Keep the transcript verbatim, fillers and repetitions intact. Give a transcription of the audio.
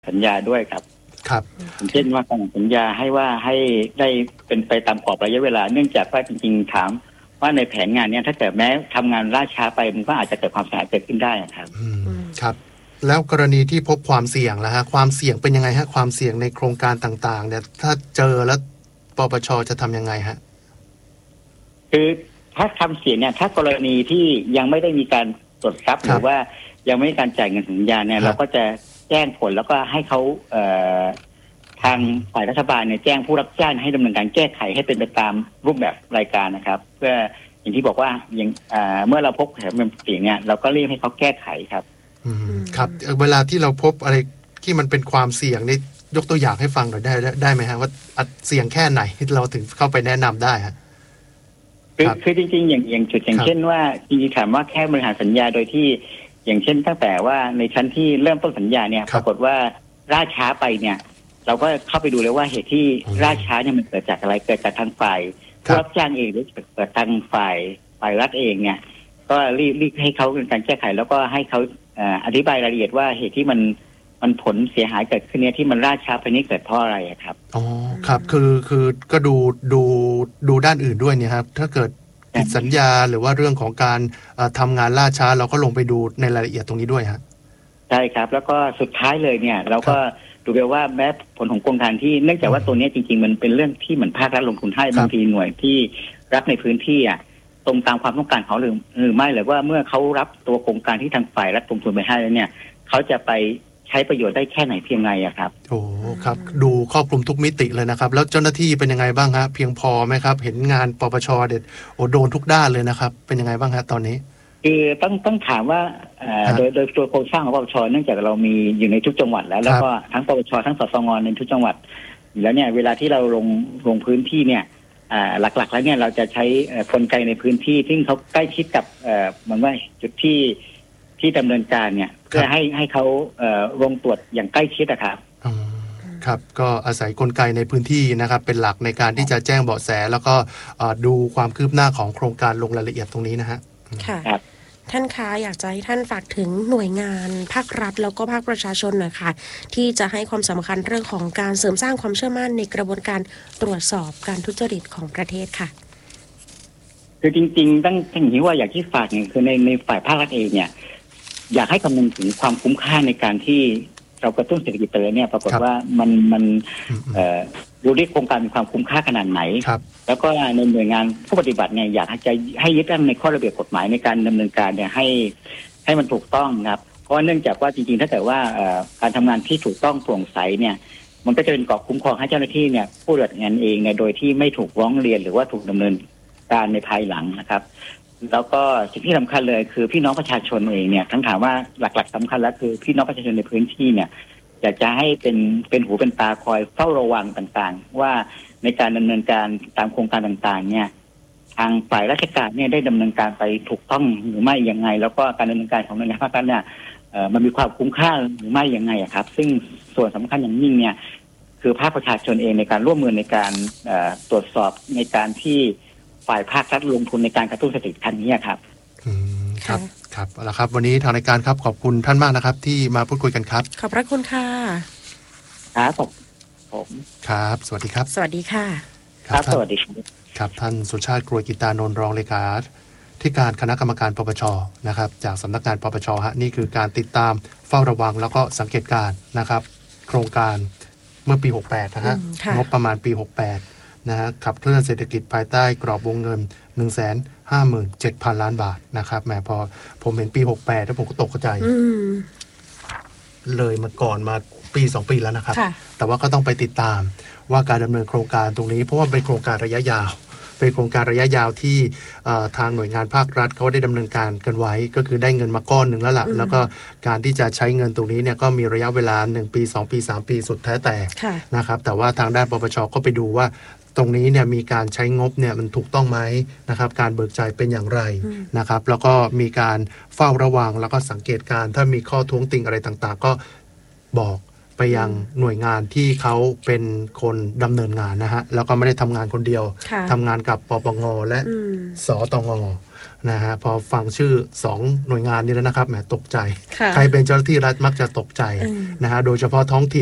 สัญญาด้วยครับครับเช่นว่าการสัญญาให้ว่าให้ได้เป็นไปตามกรอบระยะเวลาเนื่องจากว่าจริงๆถามว่าในแผนงานเนี้ยถ้าเกิดแม้ทำงานล่าช้าไปมันก็อาจจะเกิดความเสียหายเกิดขึ้นได้ครับครับแล้วกรณีที่พบความเสี่ยงล่ะฮะความเสี่ยงเป็นยังไงฮะความเสี่ยงในโครงการต่างๆเนี่ยถ้าเจอแล้วปปช.จะทำยังไงฮะคือถ้าคำเสี่ยงเนี่ยถ้ากรณีที่ยังไม่ได้มีการตรวจซับหรือว่ายังไม่มีการจ่ายเงินสัญญาเนี่ยเราก็จะแจ้งผลแล้วก็ให้เขาเอ่อทางฝ่ายรัฐบาลเนี่ยแจ้งผู้รับจ้างให้ดำเนินการแก้ไขให้เป็นไปตามรูปแบบรายการนะครับเพื่ออย่างที่บอกว่าอย่างเมื่อเราพบแผลเป็นเสี่ยงเนี่ยเราก็รีบให้เขาแก้ไขครับอืมครับเวลาที่เราพบอะไรที่มันเป็นความเสี่ยงนี่ยกตัวอย่างให้ฟังหน่อยได้ได้ไหมฮะว่าเสี่ยงแค่ไหนเราถึงเข้าไปแนะนำได้ฮะคือคือจริงๆอย่างอย่างจุดอย่างเช่นว่าจริงๆถามว่าแค่บริหารสัญญาโดยที่อย่างเช่นตั้งแต่ว่าในชั้นที่เริ่มต้นสัญญาเนี่ยปรากฏว่าล่าช้าไปเนี่ยเราก็เข้าไปดูเลยว่าเหตุที่ล่าช้าเนี่ยมันเกิดจากอะไรเกิดจากทางฝ่ายผู้รับจ้างเองหรือเกิดทางฝ่ายฝ่ายรัฐเองเนี่ยก็รีบรีบให้เขาเป็นการแก้ไขแล้วก็ให้เขาอธิบายรายละเอียดว่าเหตุที่มันมันผลเสียหายเกิดขึ้นเนี่ยที่มันล่าช้าไปนี่เกิดเพราะอะไรครับอ๋อครับคือคือก็ดูดูดูด้านอื่นด้วยเนี่ยครับถ้าเกิดผิดสัญญาหรือว่าเรื่องของการทำงานล่าช้าเราก็ลงไปดูในรายละเอียดตรงนี้ด้วยฮะใช่ครับแล้วก็สุดท้ายเลยเนี่ยเราก็ดูไปว่าแม้ผลของโครงการที่เนื่องจากว่าตัวนี้จริงๆมันเป็นเรื่องที่เหมือนภาครัฐลงทุนให้บางทีหน่วยที่รับในพื้นที่อ่ะตรงตามความต้องการเขาหรือหรือไม่หรือว่าเมื่อเขารับตัวโครงการที่ทางฝ่ายรัฐลงทุนไปให้แล้วเนี่ยเขาจะไปใช้ประโยชน์ได้แค่ไหนเพียงไรอะครับโอ้ครับดูครอบคลุมทุกมิติเลยนะครับแล้วเจ้าหน้าที่เป็นยังไงบ้างฮะเพียงพอไหมครับเห็นงานปปช.เด็ดโอ้โดนทุกด้านเลยนะครับเป็นยังไงบ้างฮะตอนนี้คือต้องต้องถามว่าโดยโดยตัวโครงสร้างของปปช.เนื่องจากเรามีอยู่ในทุกจังหวัดแล้วแล้วก็ทั้งปปช.ทั้งสสง.ในทุกจังหวัดแล้วเนี่ยเวลาที่เราลงลงพื้นที่เนี่ยหลักๆแล้วเนี่ยเราจะใช้กลไกในพื้นที่ซึ่งเขาใกล้ชิดกับเหมือนว่าจุดที่ที่ดำเนินการเนี่ยเพื่อให้ให้เขาลงตรวจอย่างใกล้ชิดนะครับครับก็อาศัยกลไกในพื้นที่นะครับเป็นหลักในการที่จะแจ้งเบาะแสแล้วก็ดูความคืบหน้าของโครงการลงรายละเอียดตรงนี้นะฮะค่ะท่านคะอยากจะให้ท่านฝากถึงหน่วยงานภาครัฐแล้วก็ภาคประชาชนหน่อยค่ะที่จะให้ความสำคัญเรื่องของการเสริมสร้างความเชื่อมั่นในกระบวนการตรวจสอบการทุจริตของประเทศค่ะคือจริงๆตั้งตั้งที่ว่าอยากที่ฝากเนี่ยคือในในฝ่ายภาครัฐเองเนี่ยอยากให้คำนึงถึงความคุ้มค่าในการที่เรากระตุ้นเศรษฐกิจไปเลยเนี่ยปรากฏว่ามันมันดูที่โครงการมีความคุ้มค่าขนาดไหนแล้วก็ในหน่วยงานผู้ปฏิบัติเนี่ยอยากจะให้ยึดมั่นในข้อระเบียบกฎหมายในการดำเนินการเนี่ยให้ให้มันถูกต้องครับเพราะเนื่องจากว่าจริงๆถ้าเกิดว่าการทำงานที่ถูกต้องโปร่งใสเนี่ยมันก็จะเป็นเกราะคุ้มครองให้เจ้าหน้าที่เนี่ยผู้ปฏิบัติงานเองเนี่ยโดยที่ไม่ถูกร้องเรียนหรือว่าถูกดำเนินการในภายหลังนะครับแล้วก็สิ่งที่สำคัญเลยคือพี่น้องประชาชนเองเนี่ยทั้งถามว่าหลักๆสำคัญแล้วคือพี่น้องประชาชนในพื้นที่เนี่ยอยากจะให้เป็นเป็นหูเป็นตาคอยเฝ้าระวังต่างๆว่าในการดำเนินการตามโครงการต่างๆเนี่ยทางฝ่ายราชการเนี่ยได้ดำเนินการไปถูกต้องหรือไม่ยังไงแล้วก็การดำเนินการของหน่วยงานภาครัฐเนี่ยมันมีความคุ้มค่าหรือไม่ยังไงครับซึ่งส่วนสำคัญอย่างยิ่งเนี่ยคือภาคประชาชนเองในการร่วมมือในการตรวจสอบในการที่ฝ่ายภาครัฐลงทุนในการกระตุ้นเศรษฐกิจครั้งนี้ครับอืมครับครับเอาละครับวันนี้ทางรายการครับขอบคุณท่านมากนะครับที่มาพูดคุยกันครับขอบพระคุณค่ะครับผมครับสวัสดีครับสวัสดีค่ะครับสวัสดีครับครับท่านสุชาติกรวยกิตานนท์รองเลขาธิการคณะกรรมการปปชนะครับจากสำนักงานปปชฮะนี่คือการติดตามเฝ้าระวังแล้วก็สังเกตการณ์นะครับโครงการเมื่อปีหกสิบแปดนะฮะงบประมาณปีหกสิบแปดนะฮะขับเคลื่อนเศรษฐกิจภายใต้กรอบวงเงิน หนึ่งแสนห้าหมื่นเจ็ดพัน ล้านบาทนะครับแหมพอผมเห็นปีหกสิบแปดแล้วผมก็ตกใจเลยมาก่อนมาปีสองปีแล้วนะครับแต่ว่าก็ต้องไปติดตามว่าการดำเนินโครงการตรงนี้เพราะว่าเป็นโครงการระยะยาวเป็นโครงการระยะยาวที่ทางหน่วยงานภาครัฐเขาได้ดำเนินการกันไว้ก็คือได้เงินมาก้อนหนึ่งแล้วล่ะแล้วก็การที่จะใช้เงินตรงนี้เนี่ยก็มีระยะเวลาหนึ่งปีสองปีสามปีสุดแท้แต่นะครับแต่ว่าทางด้านปปช.ก็ไปดูว่าตรงนี้เนี่ยมีการใช้งบเนี่ยมันถูกต้องไหมนะครับการเบิกจ่ายเป็นอย่างไรนะครับแล้วก็มีการเฝ้าระวังแล้วก็สังเกตการถ้ามีข้อท้วงติงอะไรต่างๆก็บอกไปไปยังหน่วยงานที่เขาเป็นคนดำเนินงานนะฮะแล้วก็ไม่ได้ทำงานคนเดียวทำงานกับปปงและสตงนะฮะพอฟังชื่อสองหน่วยงานนี้แล้วนะครับแหมตกใจใครเป็นเจ้าหน้าที่รัฐมักจะตกใจนะฮะโดยเฉพาะท้องถิ่น